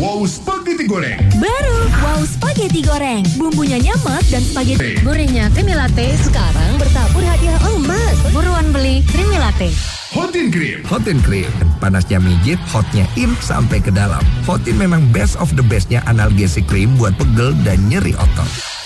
Wow Spaghetti Goreng. Baru Wow Spaghetti Goreng. Bumbunya nyamet dan spaghetti gorengnya creamy latte sekarang bertabur hadiah emas. Buruan beli creamy latte. Hot and Cream. Hot and Cream. Panasnya mijit, hotnya in sampai ke dalam. Hotin memang best of the bestnya analgesic cream buat pegel dan nyeri otot.